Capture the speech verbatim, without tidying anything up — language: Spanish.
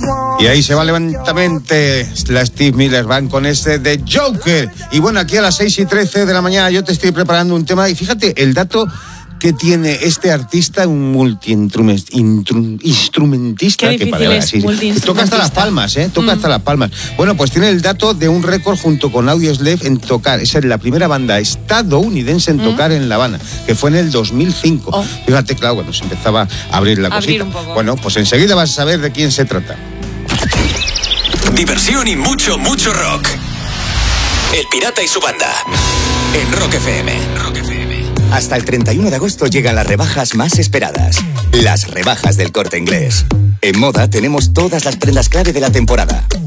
Y ahí se va lentamente la Steve Miller Band con este de Joker. Y bueno, aquí a las seis y trece de la mañana yo te estoy preparando un tema. Y fíjate, el dato que tiene este artista, un multi-instrumentista, que para así, toca hasta las palmas, ¿eh? Toca mm. hasta las palmas. Bueno, pues tiene el dato de un récord junto con Audioslave en tocar. Esa es la primera banda estadounidense en mm. tocar en La Habana, que fue en el dos mil cinco. Oh. Fíjate, claro, bueno, se empezaba a abrir la abrir cosita. Un poco. Bueno, pues enseguida vas a saber de quién se trata. Diversión y mucho, mucho rock. El Pirata y su banda. En Rock F M. Rock F M. Hasta el treinta y uno de agosto llegan las rebajas más esperadas. Las rebajas del Corte Inglés. En moda tenemos todas las prendas clave de la temporada.